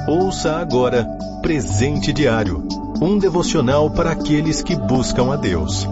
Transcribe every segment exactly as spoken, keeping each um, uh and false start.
Ouça agora Presente Diário, um devocional para aqueles que buscam a Deus.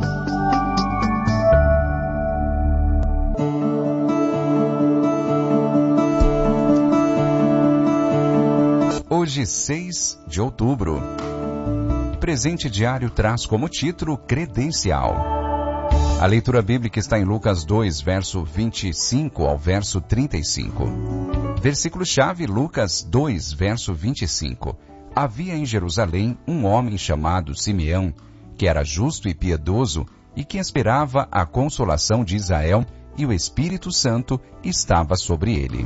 Hoje, seis de outubro. Presente Diário traz como título Credencial. A leitura bíblica está em Lucas dois, verso vinte e cinco ao verso trinta e cinco. Versículo-chave, Lucas dois, verso vinte e cinco. Havia em Jerusalém um homem chamado Simeão, que era justo e piedoso e que esperava a consolação de Israel, e o Espírito Santo estava sobre ele.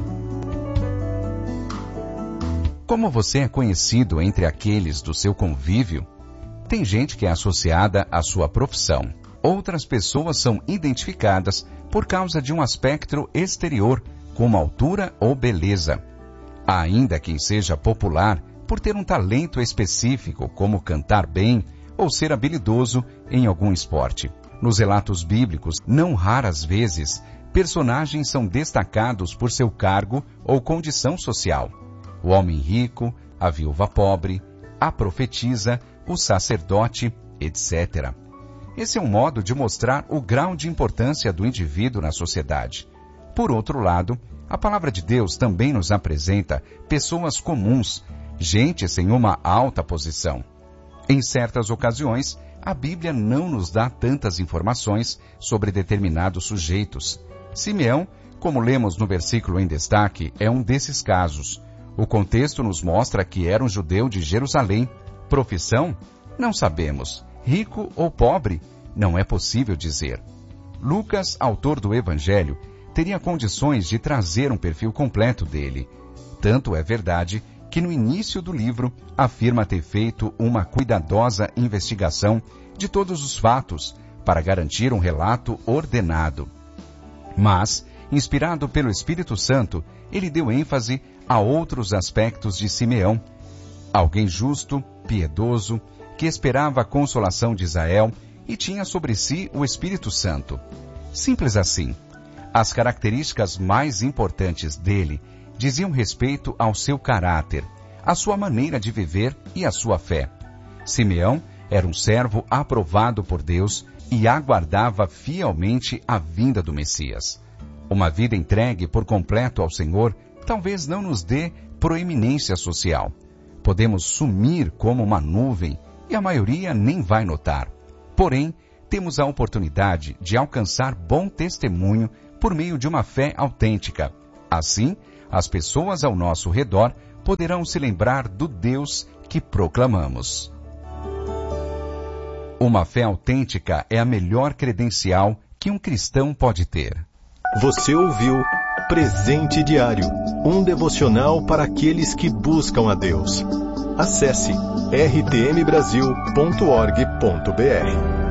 Como você é conhecido entre aqueles do seu convívio? Tem gente que é associada à sua profissão. Outras pessoas são identificadas por causa de um aspecto exterior, como altura ou beleza. Há ainda quem seja popular por ter um talento específico, como cantar bem ou ser habilidoso em algum esporte. Nos relatos bíblicos, não raras vezes, personagens são destacados por seu cargo ou condição social. O homem rico, a viúva pobre, a profetisa, o sacerdote, etcétera. Esse é um modo de mostrar o grau de importância do indivíduo na sociedade. Por outro lado, a palavra de Deus também nos apresenta pessoas comuns, gente sem uma alta posição. Em certas ocasiões, a Bíblia não nos dá tantas informações sobre determinados sujeitos. Simeão, como lemos no versículo em destaque, é um desses casos. O contexto nos mostra que era um judeu de Jerusalém. Profissão? Não sabemos. Rico ou pobre? Não é possível dizer. Lucas, autor do Evangelho, teria condições de trazer um perfil completo dele. Tanto é verdade que no início do livro afirma ter feito uma cuidadosa investigação de todos os fatos para garantir um relato ordenado. Mas, inspirado pelo Espírito Santo, ele deu ênfase a outros aspectos de Simeão. Alguém justo, piedoso, que esperava a consolação de Israel e tinha sobre si o Espírito Santo. Simples assim. As características mais importantes dele diziam respeito ao seu caráter, à sua maneira de viver e à sua fé. Simeão era um servo aprovado por Deus e aguardava fielmente a vinda do Messias. Uma vida entregue por completo ao Senhor talvez não nos dê proeminência social. Podemos sumir como uma nuvem e a maioria nem vai notar. Porém, temos a oportunidade de alcançar bom testemunho por meio de uma fé autêntica. Assim, as pessoas ao nosso redor poderão se lembrar do Deus que proclamamos. Uma fé autêntica é a melhor credencial que um cristão pode ter. Você ouviu Presente Diário, um devocional para aqueles que buscam a Deus. Acesse r t m brasil ponto org ponto b r.